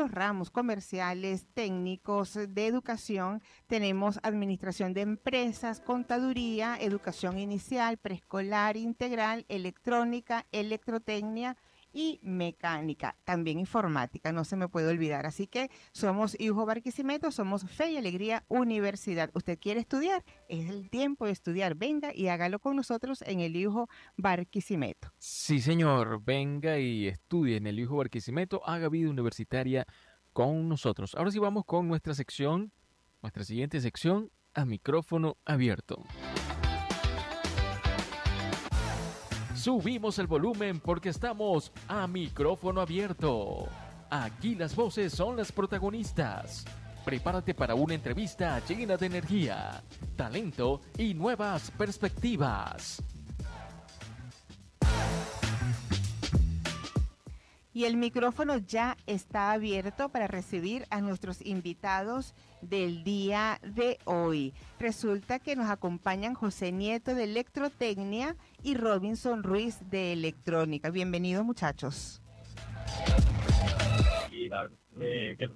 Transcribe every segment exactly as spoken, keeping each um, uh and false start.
los ramos comerciales, técnicos, de educación, tenemos administración de empresas, contaduría, educación inicial, preescolar integral, electrónica, electrotecnia y mecánica, también informática, no se me puede olvidar. Así que somos Hijo Barquisimeto, somos Fe y Alegría Universidad. ¿Usted quiere estudiar? Es el tiempo de estudiar. Venga y hágalo con nosotros en el Hijo Barquisimeto. Sí, señor, venga y estudie en el Hijo Barquisimeto, haga vida universitaria con nosotros. Ahora sí vamos con nuestra sección, nuestra siguiente sección, a micrófono abierto. Subimos el volumen porque estamos a micrófono abierto. Aquí las voces son las protagonistas. Prepárate para una entrevista llena de energía, talento y nuevas perspectivas. Y el micrófono ya está abierto para recibir a nuestros invitados del día de hoy. Resulta que nos acompañan José Nieto de Electrotecnia y Robinson Ruiz de Electrónica. Bienvenidos, muchachos. Y dar eh, que-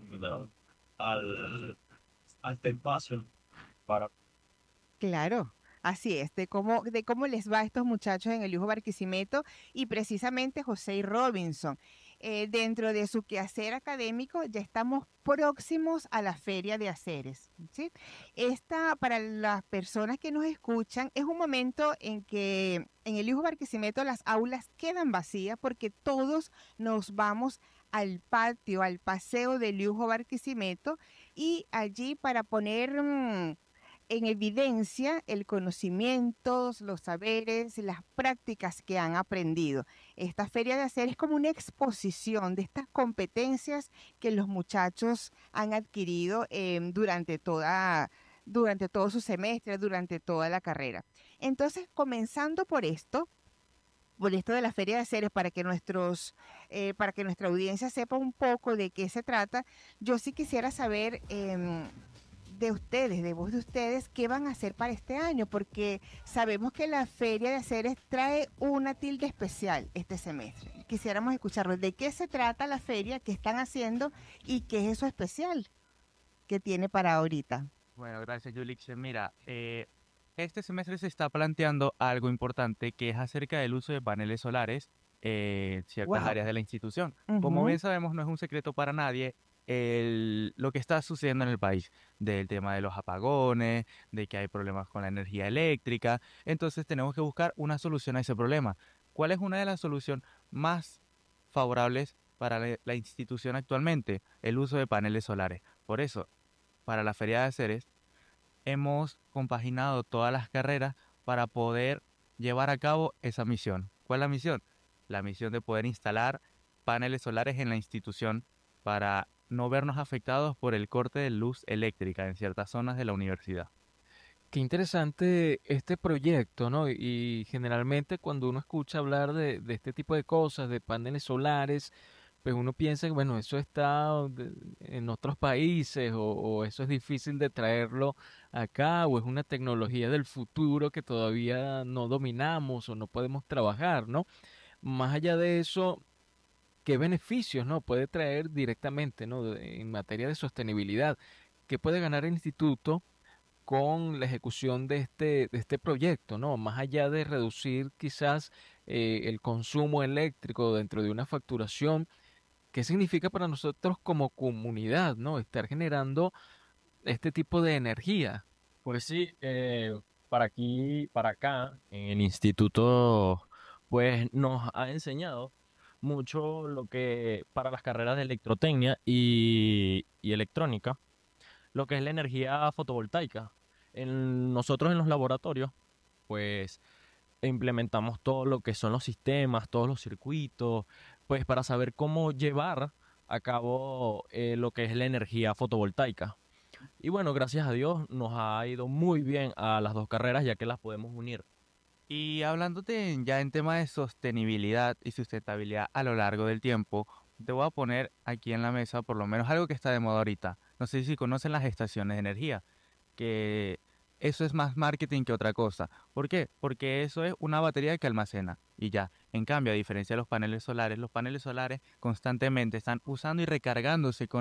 al, al espacio para Claro, así es, de cómo, de cómo les va a estos muchachos en el Lujo Barquisimeto y precisamente José y Robinson. Eh, dentro de su quehacer académico ya estamos próximos a la Feria de Haceres, ¿sí? Esta, para las personas que nos escuchan, es un momento en que en el Lujo Barquisimeto las aulas quedan vacías porque todos nos vamos al patio, al paseo del Lujo Barquisimeto y allí para poner... mmm, en evidencia el conocimiento, los saberes, las prácticas que han aprendido. Esta feria de hacer es como una exposición de estas competencias que los muchachos han adquirido eh, durante toda durante todo su semestre, durante toda la carrera. Entonces, comenzando por esto, por esto de la Feria de Haceres, para que nuestros, eh, para que nuestra audiencia sepa un poco de qué se trata, yo sí quisiera saber eh, de ustedes, de voz de ustedes, qué van a hacer para este año, porque sabemos que la Feria de Haceres trae una tilde especial este semestre. Quisiéramos escucharlo. ¿De qué se trata la feria? ¿Qué están haciendo? ¿Y qué es eso especial que tiene para ahorita? Bueno, gracias, Yulix. Mira, eh, este semestre se está planteando algo importante que es acerca del uso de paneles solares en ciertas Wow. áreas de la institución. Como Ujú. bien sabemos, no es un secreto para nadie el- lo que está sucediendo en el país, del tema de los apagones, de que hay problemas con la energía eléctrica. Entonces tenemos que buscar una solución a ese problema. ¿Cuál es una de las soluciones más favorables para la la institución actualmente? El uso de paneles solares. Por eso, para la Feria de Haceres, hemos compaginado todas las carreras para poder llevar a cabo esa misión. ¿Cuál es la misión? La misión de poder instalar paneles solares en la institución para no vernos afectados por el corte de luz eléctrica en ciertas zonas de la universidad. Qué interesante este proyecto, ¿no? Y generalmente cuando uno escucha hablar de, de este tipo de cosas, de paneles solares, pues uno piensa que, bueno, eso está de- en otros países o, o eso es difícil de traerlo acá o es una tecnología del futuro que todavía no dominamos o no podemos trabajar, ¿no? Más allá de eso, ¿qué beneficios, no, puede traer directamente, ¿no? de- en materia de sostenibilidad? ¿Qué puede ganar el instituto con la ejecución de este, de este proyecto, ¿no? Más allá de reducir quizás eh, el consumo eléctrico dentro de una facturación, ¿qué significa para nosotros como comunidad, ¿no? Estar generando este tipo de energía. Pues sí, eh, para aquí, para acá, en el instituto, pues nos ha enseñado mucho lo que para las carreras de electrotecnia y, y electrónica, lo que es la energía fotovoltaica. En, nosotros en los laboratorios, pues implementamos todo lo que son los sistemas, todos los circuitos, pues para saber cómo llevar a cabo eh, lo que es la energía fotovoltaica. Y bueno, gracias a Dios nos ha ido muy bien a las dos carreras ya que las podemos unir. Y hablándote en- ya en tema de sostenibilidad y sustentabilidad a lo largo del tiempo, te voy a poner aquí en la mesa por lo menos algo que está de moda ahorita. No sé si conocen las estaciones de energía, que eso es más marketing que otra cosa. ¿Por qué? Porque eso es una batería que almacena y ya. En cambio, a diferencia de los paneles solares, los paneles solares constantemente están usando y recargándose con